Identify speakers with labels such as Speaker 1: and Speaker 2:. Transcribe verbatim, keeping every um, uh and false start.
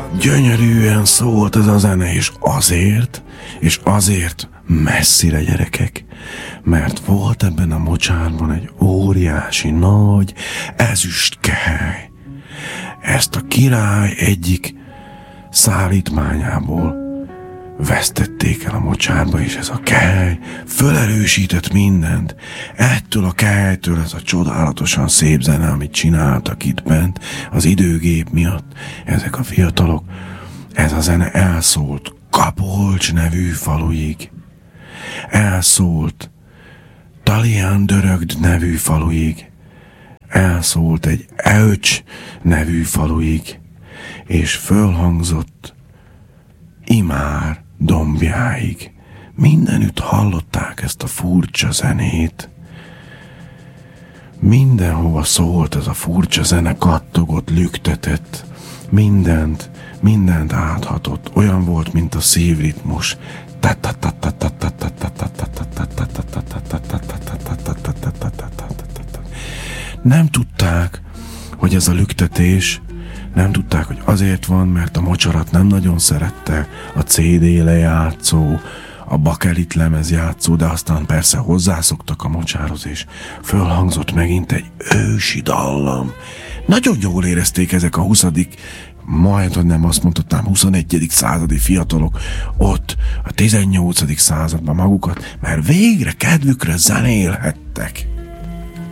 Speaker 1: Gyönyörűen szólt ez a zene, és azért, és azért messzire, gyerekek, mert volt ebben a mocsárban egy óriási, nagy, ezüst kehely. Ezt a király egyik szállítmányából vesztették el a mocsárba, és ez a kehely fölerősített mindent. Ettől a kehelytől ez a csodálatosan szép zene, amit csináltak itt bent az időgép miatt, ezek a fiatalok, ez a zene elszólt Kapolcs nevű faluig, elszólt Talián Dörögd nevű faluig, elszólt egy Eöcs nevű faluig, és fölhangzott Imár dombjáig. Mindenütt hallották ezt a furcsa zenét. Mindenhova szólt ez a furcsa zene, kattogott, lüktetett, mindent, mindent áthatott. Olyan volt, mint a szívritmus. Nem tudták, hogy ez a lüktetés, nem tudták, hogy azért van, mert a mocsarat nem nagyon szerette a cé dé lejátszó, a bakelit lemez játszó, de aztán persze hozzászoktak a mocsárhoz, és fölhangzott megint egy ősi dallam. Nagyon jól érezték ezek a huszadik, majd, hogy nem azt mondhatnám, huszonegyedik századi fiatalok ott a tizennyolcadik században magukat, mert végre kedvükre zenélhettek.